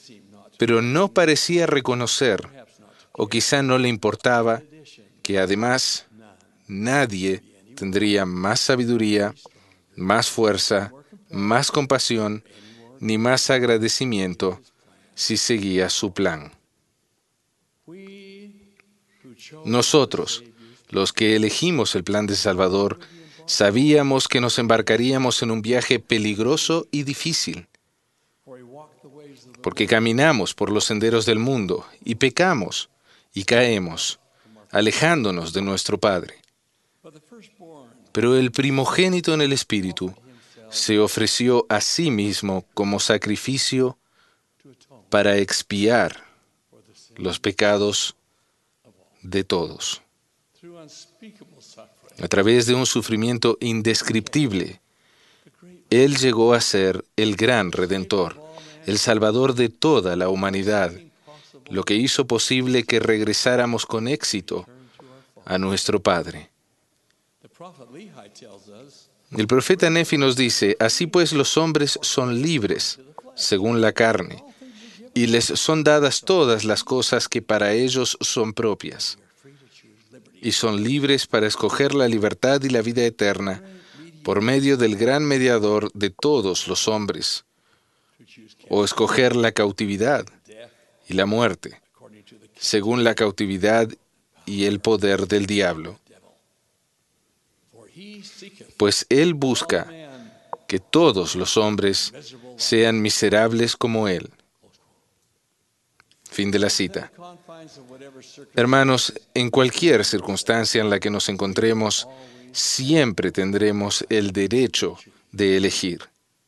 pero no parecía reconocer, o quizá no le importaba, que además nadie tendría más sabiduría, más fuerza, más compasión, ni más agradecimiento si seguía su plan. Nosotros, los que elegimos el plan de Salvador, sabíamos que nos embarcaríamos en un viaje peligroso y difícil, porque caminamos por los senderos del mundo y pecamos y caemos, alejándonos de nuestro Padre. Pero el primogénito en el Espíritu se ofreció a sí mismo como sacrificio para expiar los pecados de todos. A través de un sufrimiento indescriptible, Él llegó a ser el gran Redentor, el Salvador de toda la humanidad, lo que hizo posible que regresáramos con éxito a nuestro Padre. El profeta Nefi nos dice: así pues los hombres son libres, según la carne, y les son dadas todas las cosas que para ellos son propias. Y son libres para escoger la libertad y la vida eterna por medio del gran mediador de todos los hombres, o escoger la cautividad y la muerte, según la cautividad y el poder del diablo. Pues Él busca que todos los hombres sean miserables como Él. Fin de la cita. Hermanos, en cualquier circunstancia en la que nos encontremos, siempre tendremos el derecho de elegir.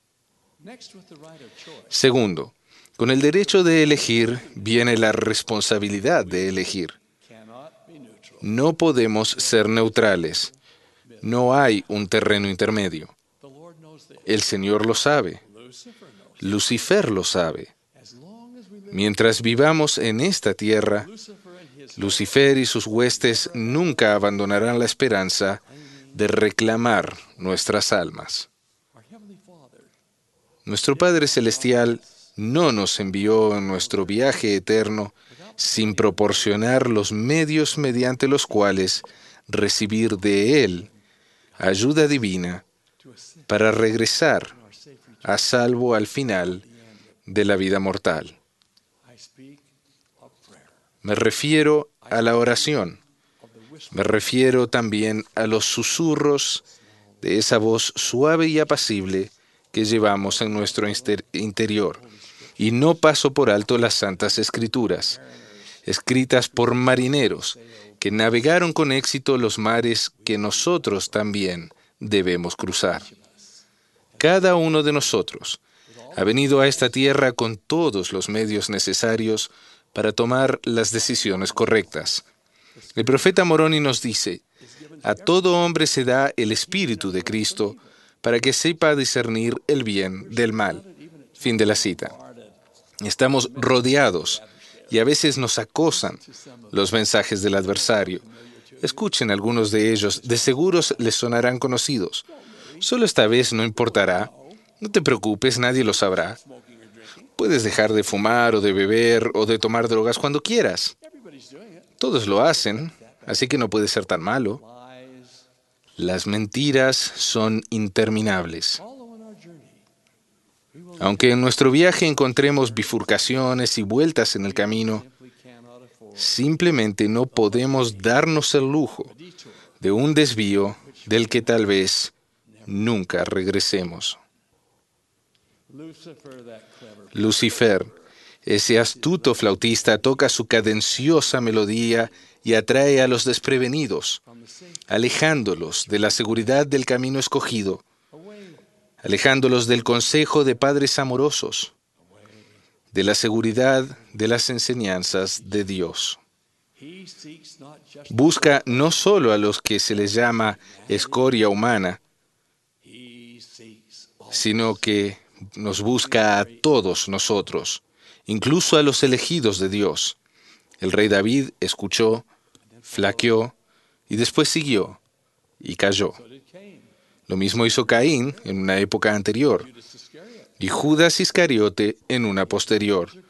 Segundo, con el derecho de elegir viene la responsabilidad de elegir. No podemos ser neutrales. No hay un terreno intermedio. El Señor lo sabe. Lucifer lo sabe. Mientras vivamos en esta tierra, Lucifer y sus huestes nunca abandonarán la esperanza de reclamar nuestras almas. Nuestro Padre Celestial no nos envió en nuestro viaje eterno sin proporcionar los medios mediante los cuales recibir de Él ayuda divina para regresar a salvo al final de la vida mortal. Me refiero a la oración. Me refiero también a los susurros de esa voz suave y apacible que llevamos en nuestro interior. Y no paso por alto las Santas Escrituras, escritas por marineros que navegaron con éxito los mares que nosotros también debemos cruzar. Cada uno de nosotros ha venido a esta tierra con todos los medios necesarios para tomar las decisiones correctas. El profeta Moroni nos dice: a todo hombre se da el Espíritu de Cristo para que sepa discernir el bien del mal. Fin de la cita. Estamos rodeados y a veces nos acosan los mensajes del adversario. Escuchen algunos de ellos, de seguro les sonarán conocidos. Solo esta vez no importará. No te preocupes, nadie lo sabrá. Puedes dejar de fumar o de beber o de tomar drogas cuando quieras. Todos lo hacen, así que no puede ser tan malo. Las mentiras son interminables. Aunque en nuestro viaje encontremos bifurcaciones y vueltas en el camino, simplemente no podemos darnos el lujo de un desvío del que tal vez nunca regresemos. Lucifer, ese astuto flautista, toca su cadenciosa melodía y atrae a los desprevenidos, alejándolos de la seguridad del camino escogido, alejándolos del consejo de padres amorosos, de la seguridad de las enseñanzas de Dios. Busca no solo a los que se les llama escoria humana, sino que nos busca a todos nosotros, incluso a los elegidos de Dios. El rey David escuchó, flaqueó y después siguió y cayó. Lo mismo hizo Caín en una época anterior y Judas Iscariote en una posterior.